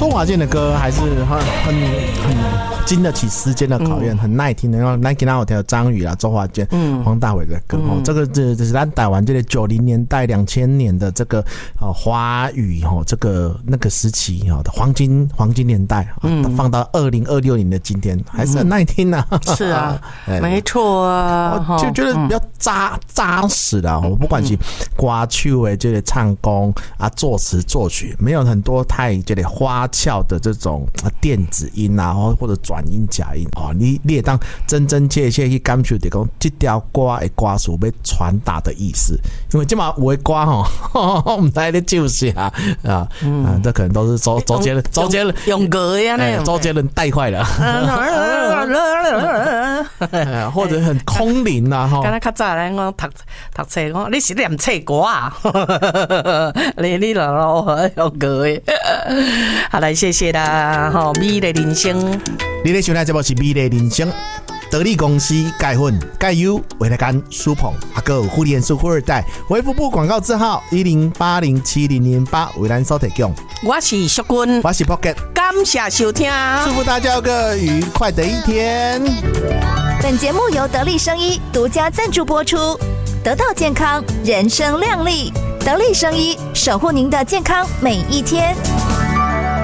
周华健的歌还是很经得起时间的考验，很耐听的。然后咱今天有听到张宇啦、周华健、黄大炜的歌，这个就是咱台湾这个90年代、2000年的这个华语这个那个时期的黄金年代，放到2026年的今天还是很耐听啊。 是啊，没错啊， 我就觉得比较扎实的。我不管是歌曲的这个唱功啊、作词作曲，没有很多太这个花俏的这种电子音啊，或者转音假音你也当真切去感受到讲这条歌的歌词要传达的意思，因为这嘛有的歌我们在那就是这可能都是周杰伦用歌呀那周杰伦带坏了，或者很空灵啊哈。 刚才较早咧，我读册，我你是念册歌啊？你老用歌的，好来谢谢啦，美丽人生。 你咧收听节目是美丽人生，得力公司钙粉钙油维他干舒捧，还有护脸素富二代，卫福部广告字号10807008为咱所提供。 我是淑君， 我是 Pocket， 感谢收听， 祝福大家有个愉快的一天。 本节目由得力生医独家赞助播出，得到健康，人生亮丽，得力生医守护您的健康每一天。